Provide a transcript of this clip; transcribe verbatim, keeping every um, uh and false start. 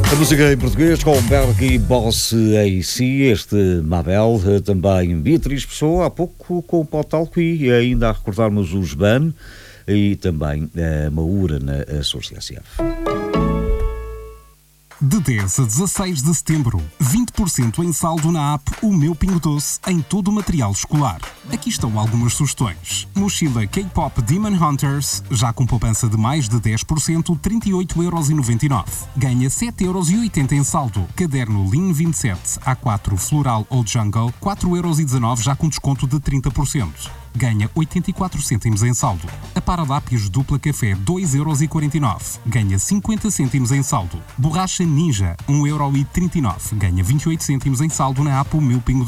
A música em português com Berg e Boss A C, este Mabel, também Beatriz Pessoa, há pouco com o Potalco e ainda a recordarmos os Ban e também a Maura na Source S F. De dez a dezasseis de setembro, vinte por cento em saldo na app O Meu Pingo Doce em todo o material escolar. Aqui estão algumas sugestões. Mochila K-Pop Demon Hunters, já com poupança de mais de dez por cento, trinta e oito euros e noventa e nove. Ganha sete euros e oitenta em saldo. Caderno Lean vinte e sete A quatro Floral ou Jungle, quatro euros e dezanove, já com desconto de trinta por cento. Ganha oitenta e quatro cêntimos em saldo. A Paralápios Dupla Café, dois euros e quarenta e nove. Ganha cinquenta cêntimos em saldo. Borracha Ninja, um euro e trinta e nove. Ganha vinte e oito cêntimos em saldo na app O Meu Pingo